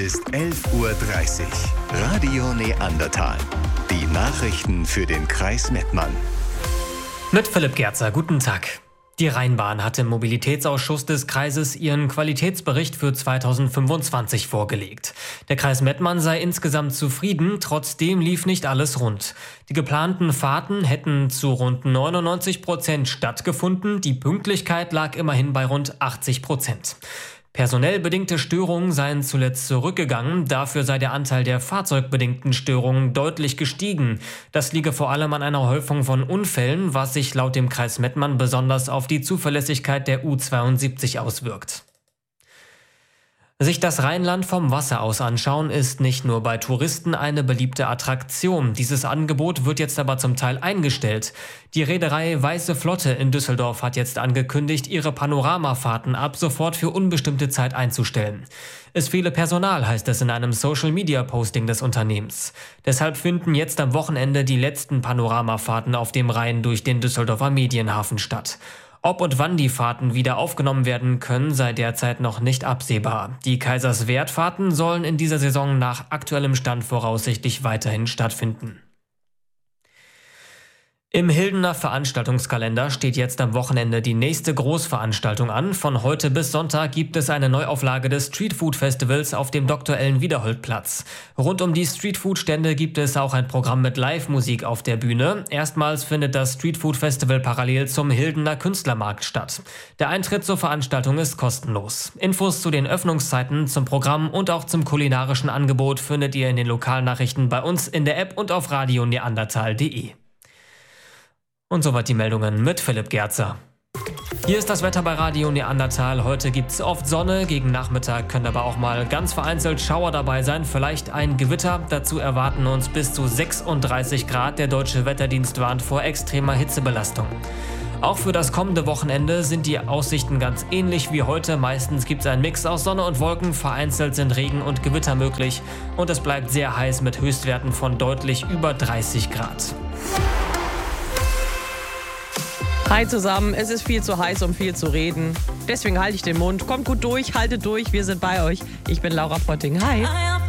Ist 11:30 Uhr. Radio Neandertal. Die Nachrichten für den Kreis Mettmann. Mit Philipp Gerzer, guten Tag. Die Rheinbahn hat im Mobilitätsausschuss des Kreises ihren Qualitätsbericht für 2025 vorgelegt. Der Kreis Mettmann sei insgesamt zufrieden, trotzdem lief nicht alles rund. Die geplanten Fahrten hätten zu rund 99% stattgefunden, die Pünktlichkeit lag immerhin bei rund 80%. Personell bedingte Störungen seien zuletzt zurückgegangen, dafür sei der Anteil der fahrzeugbedingten Störungen deutlich gestiegen. Das liege vor allem an einer Häufung von Unfällen, was sich laut dem Kreis Mettmann besonders auf die Zuverlässigkeit der U72 auswirkt. Sich das Rheinland vom Wasser aus anschauen, ist nicht nur bei Touristen eine beliebte Attraktion. Dieses Angebot wird jetzt aber zum Teil eingestellt. Die Reederei Weiße Flotte in Düsseldorf hat jetzt angekündigt, ihre Panoramafahrten ab sofort für unbestimmte Zeit einzustellen. Es fehle Personal, heißt es in einem Social-Media-Posting des Unternehmens. Deshalb finden jetzt am Wochenende die letzten Panoramafahrten auf dem Rhein durch den Düsseldorfer Medienhafen statt. Ob und wann die Fahrten wieder aufgenommen werden können, sei derzeit noch nicht absehbar. Die Kaiserswerth-Fahrten sollen in dieser Saison nach aktuellem Stand voraussichtlich weiterhin stattfinden. Im Hildener Veranstaltungskalender steht jetzt am Wochenende die nächste Großveranstaltung an. Von heute bis Sonntag gibt es eine Neuauflage des Streetfood-Festivals auf dem Dr. Ellen-Wiederhold-Platz. Rund um die Streetfood-Stände gibt es auch ein Programm mit Live-Musik auf der Bühne. Erstmals findet das Streetfood-Festival parallel zum Hildener Künstlermarkt statt. Der Eintritt zur Veranstaltung ist kostenlos. Infos zu den Öffnungszeiten, zum Programm und auch zum kulinarischen Angebot findet ihr in den Lokalnachrichten bei uns in der App und auf radioneandertal.de. Und soweit die Meldungen mit Philipp Gerzer. Hier ist das Wetter bei Radio Neandertal. Heute gibt's oft Sonne, gegen Nachmittag können aber auch mal ganz vereinzelt Schauer dabei sein, vielleicht ein Gewitter. Dazu erwarten uns bis zu 36 Grad. Der Deutsche Wetterdienst warnt vor extremer Hitzebelastung. Auch für das kommende Wochenende sind die Aussichten ganz ähnlich wie heute. Meistens gibt es einen Mix aus Sonne und Wolken, vereinzelt sind Regen und Gewitter möglich. Und es bleibt sehr heiß mit Höchstwerten von deutlich über 30 Grad. Hi zusammen, es ist viel zu heiß, um viel zu reden. Deswegen halte ich den Mund. Kommt gut durch, haltet durch, wir sind bei euch. Ich bin Laura Potting. Hi.